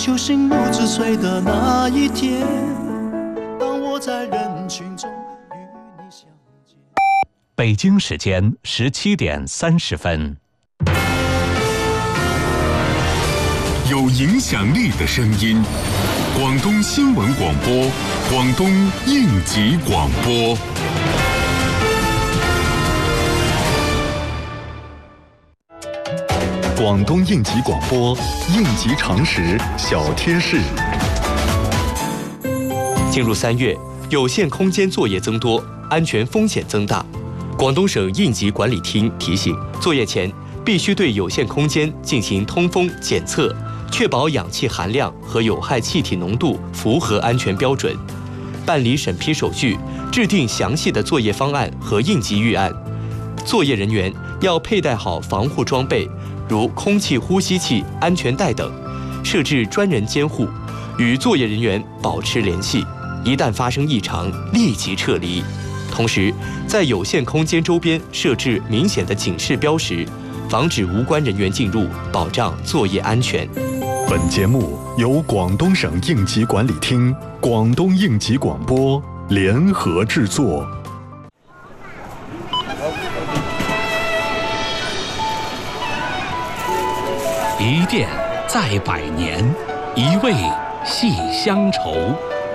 就心如止水的那一天，当我在人群中与你相见。 北京时间17点30分。 有影响力的声音，广东新闻广播，广东应急广播。 广东应急广播，应急常识小贴士。 进入3月，有限空间作业增多，安全风险增大。广东省应急管理厅提醒，作业前必须对有限空间进行通风检测，确保氧气含量和有害气体浓度符合安全标准，办理审批手续，制定详细的作业方案和应急预案。作业人员要佩戴好防护装备，如空气呼吸器、安全带等，设置专人监护，与作业人员保持联系，一旦发生异常，立即撤离。同时，在有限空间周边设置明显的警示标识，防止无关人员进入，保障作业安全。 本节目由广东省应急管理厅、广东应急广播联合制作。 一店在百年，一味系乡愁。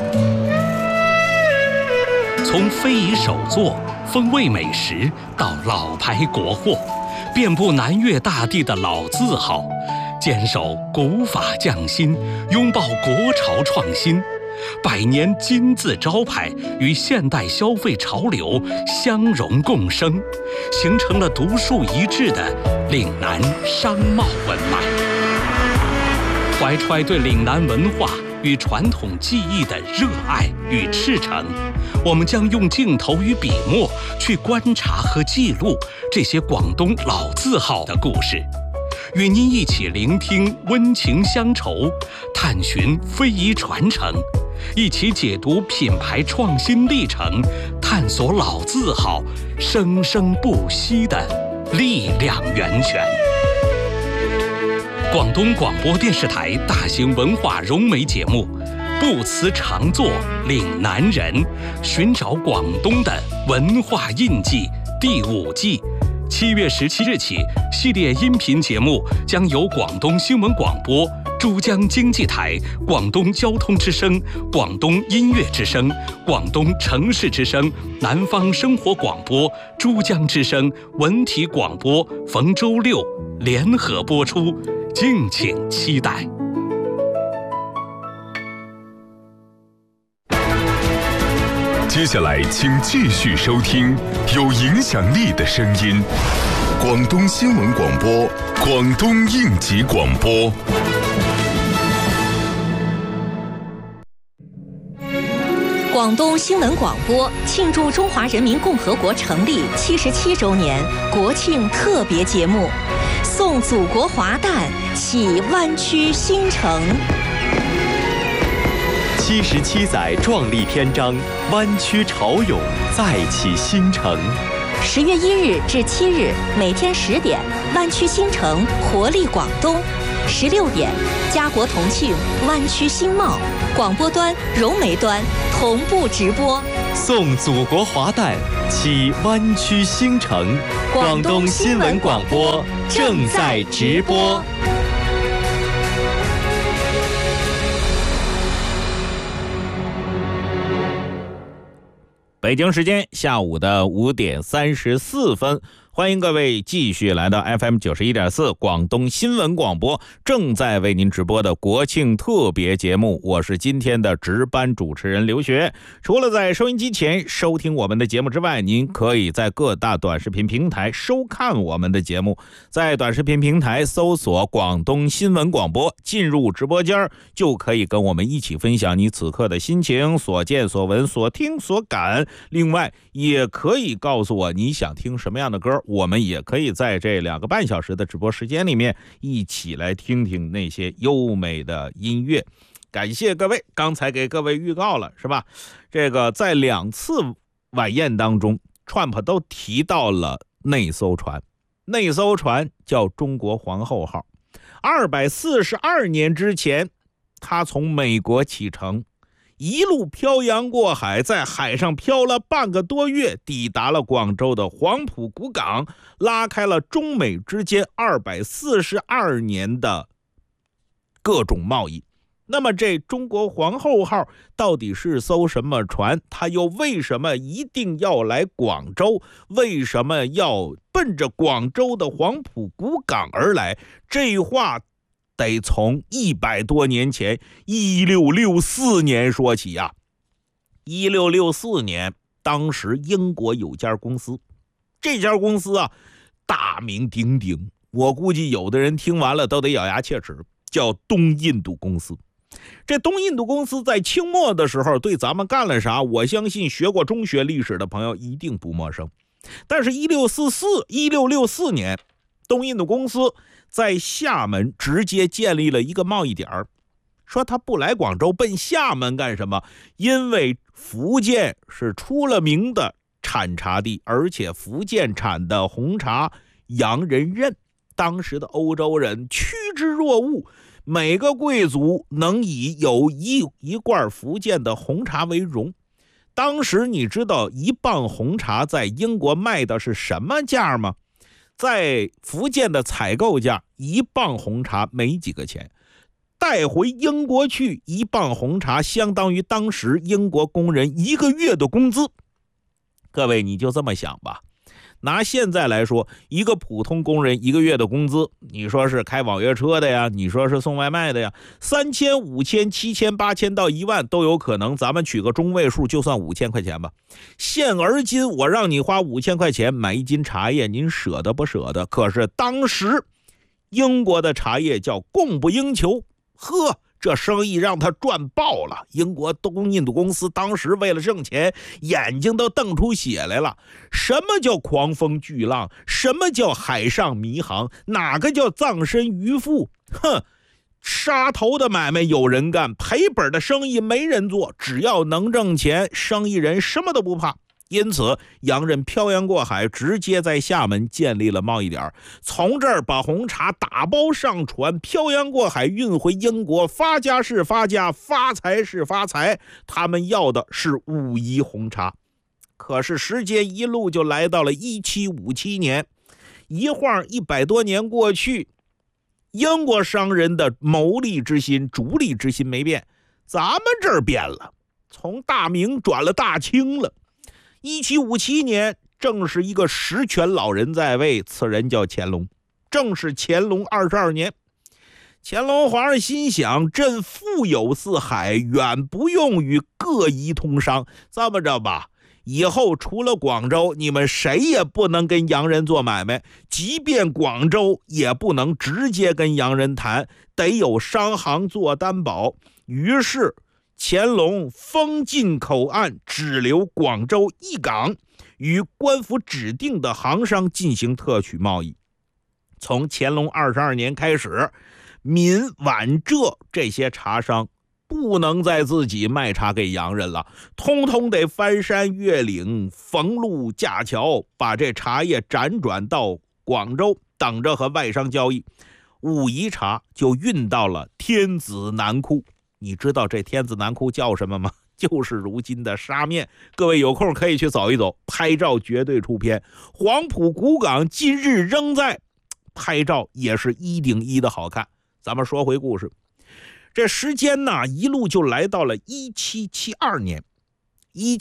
从非遗手作、风味美食到老牌国货，遍布南粤大地的老字号，坚守古法匠心，拥抱国潮创新。百年金字招牌与现代消费潮流相融共生，形成了独树一帜的岭南商贸文脉。怀揣对岭南文化与传统技艺的热爱与赤诚，我们将用镜头与笔墨去观察和记录这些广东老字号的故事，与您一起聆听温情乡愁，探寻非遗传承，一起解读品牌创新历程，探索老字号生生不息的力量源泉。广东广播电视台大型文化融媒节目《不辞常作岭南人》，寻找广东的文化印记第5季，7月17日起，系列音频节目将由广东新闻广播、珠江经济台、广东交通之声、广东音乐之声、广东城市之声、南方生活广播、珠江之声、文体广播逢周六联合播出，敬请期待。 接下来请继续收听有影响力的声音，广东新闻广播，广东应急广播。 广东新闻广播庆祝中华人民共和国成立77周年国庆特别节目，送祖国华诞，启湾区新城。 77载壮丽篇章，湾区潮涌再起新城。 10月1日至7日，每天10点，湾区新城活力广东；16点，家国同庆湾区新貌，广播端、融媒端同步直播， 送祖国华诞，启湾区新城。广东新闻广播正在直播。 北京时间下午的5点34分，欢迎各位继续来到 FM 91.4广东新闻广播，正在为您直播的国庆特别节目，我是今天的值班主持人刘学。除了在收音机前收听我们的节目之外，您可以在各大短视频平台收看我们的节目，在短视频平台搜索广东新闻广播，进入直播间就可以跟我们一起分享你此刻的心情、所见所闻、所听所感。另外也可以告诉我你想听什么样的歌，我们也可以在这2个半小时的直播时间里面一起来听听那些优美的音乐。感谢各位，刚才给各位预告了是吧？这个在2次晚宴当中 Trump 都提到了那艘船，那艘船叫中国皇后号。242年之前， 他从美国启程，一路漂洋过海，在海上漂了半个多月，抵达了广州的黄埔古港，拉开了中美之间242年的各种贸易。那么这中国皇后号到底是艘什么船？它又为什么一定要来广州？为什么要奔着广州的黄埔古港而来？这话得从100多年前1664年说起呀。1664年，当时英国有家公司，这家公司啊大名鼎鼎，我估计有的人听完了都得咬牙切齿，叫东印度公司。这东印度公司在清末的时候对咱们干了啥，我相信学过中学历史的朋友一定不陌生。但是1664年，东印度公司在厦门直接建立了一个贸易点，说他不来广州奔厦门干什么？因为福建是出了名的产茶地，而且福建产的红茶洋人认，当时的欧洲人趋之若鹜，每个贵族能以有一罐福建的红茶为荣。当时你知道一磅红茶在英国卖的是什么价吗？在福建的采购价，一磅红茶没几个钱，带回英国去，一磅红茶相当于当时英国工人1个月的工资。各位你就这么想吧，拿现在来说，一个普通工人1个月的工资，你说是开网约车的呀，你说是送外卖的呀，3000、5000、7000、8000到1万都有可能，咱们取个中位数，就算5000块钱吧。现而今我让你花5000块钱买一斤茶叶，您舍得不舍得？可是当时英国的茶叶叫供不应求，呵，这生意让他赚爆了。英国东印度公司当时为了挣钱，眼睛都瞪出血来了。什么叫狂风巨浪？什么叫海上迷航？哪个叫葬身鱼腹？哼，杀头的买卖有人干，赔本的生意没人做，只要能挣钱，生意人什么都不怕。因此洋人漂洋过海，直接在厦门建立了贸易点，从这儿把红茶打包上船，漂洋过海运回英国，发家是发家，发财是发财，他们要的是武夷红茶。可是时间一路就来到了1757年，一晃100多年过去，英国商人的谋利之心、逐利之心没变，咱们这儿变了，从大明转了大清了。1757年，正是一个实权老人在位，此人叫乾隆，正是乾隆22年。乾隆皇上心想，朕富有四海，远不用与各夷通商，这么着吧，以后除了广州，你们谁也不能跟洋人做买卖，即便广州也不能直接跟洋人谈，得有商行做担保。于是乾隆封禁口岸，只留广州一港，与官府指定的行商进行特许贸易。从乾隆22年开始，闽皖浙这些茶商不能再自己卖茶给洋人了，通通得翻山越岭，逢路架桥，把这茶叶辗转到广州，等着和外商交易。武夷茶就运到了天子南库。你知道这天子南库叫什么吗？就是如今的沙面。各位有空可以去走一走，拍照绝对出片。黄埔古港今日仍在，拍照也是1顶1的好看。咱们说回故事，这时间呢一路就来到了1772年。